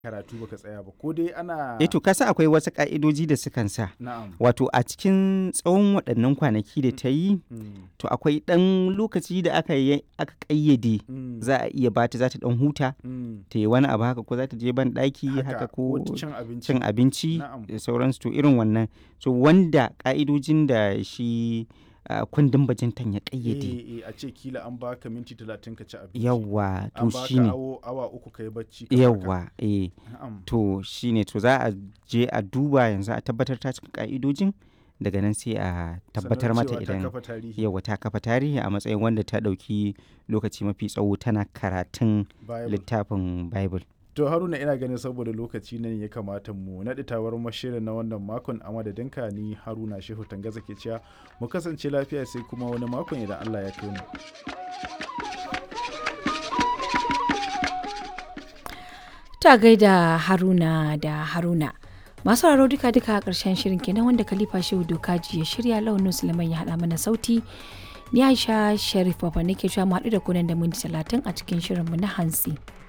karatu baka tsaya ba ko dai ana to kasa akwai wasu ka'idoji da sukan sa na'am wato a cikin tsawon waɗannan kwanaki da ta yi to akwai ɗan lokaci da aka ƙayyade za a iya bata za ta ɗan huta ta yi wani abu haka ko za ta je ban ɗaki haka ko cin abinci da sauransu to irin wannan so wanda ƙa'idojin da shi kundin bajintan ya ƙayyade a ce kila an baka minti 30 ka ci abinci yawwa to shine awa 3 ka yi bacci yawwa to shine to za a je a duba yanzu a tabbatar ta cika ƙa'idojin daga nan sai a tabbatar mata idan yawa ta kafa tarihi a matsayin wanda ta ɗauki lokaci mafi tsawo tana karatun littafin Bible. To Haruna ina ganin saboda lokaci ne ya kamata mu naɗi tawar mashirin na wannan makon a madadinka ni Haruna Shehu Tangaza ke cewa mu kasance lafiya sai kuma wani makon idan Allah ya kai mu. Ta gaida Haruna da Haruna. Masu raro duka a ƙarshen shirin kenan wanda Khalifa Shehu Dokaji ya shirya Launin Sulaiman ya haɗa mana sauti. Ni Aisha Sharif Baba nake cewa mu haɗu da kunan da minti 30 a cikin shirinmu na hantsi.